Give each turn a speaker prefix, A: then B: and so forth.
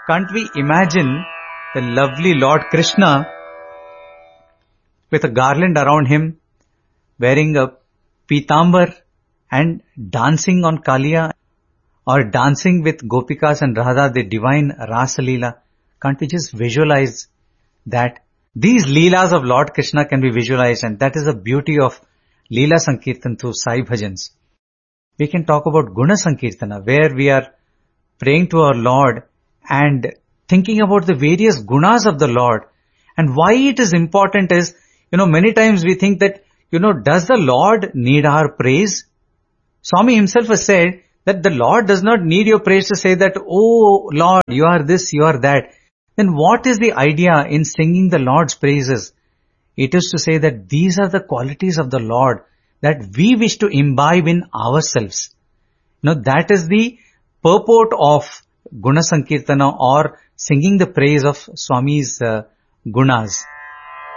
A: Can't we imagine the lovely Lord Krishna with a garland around him, wearing a pitambar and dancing on Kaliya, or dancing with Gopikas and Radha, the divine Rasa Leela? Can't we just visualize that? These Leelas of Lord Krishna can be visualized, and that is the beauty of Leela Sankirtan through Sai Bhajans. We can talk about Guna Sankirtana, where we are praying to our Lord and thinking about the various gunas of the Lord. And why it is important is, many times we think that, does the Lord need our praise? Swami himself has said that the Lord does not need your praise to say that, oh Lord, you are this, you are that. Then what is the idea in singing the Lord's praises? It is to say that these are the qualities of the Lord that we wish to imbibe in ourselves. That is the purport of Guna Sankirtana, or singing the praise of Swami's gunas.